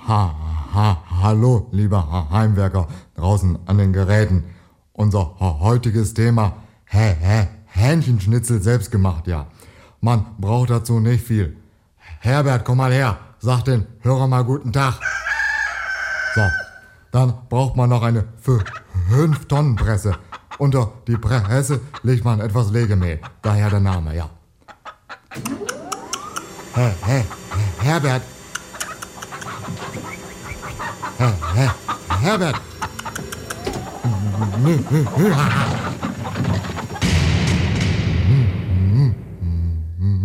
Hallo, lieber Heimwerker draußen an den Geräten. Unser heutiges Thema, Hähnchenschnitzel selbst gemacht, ja. Man braucht dazu nicht viel. Herbert, komm mal her, sag den Hörer mal guten Tag. So, dann braucht man noch eine 5-Tonnen-Presse. Unter die Presse legt man etwas Legemehl, daher der Name, ja. Herbert. Herbert.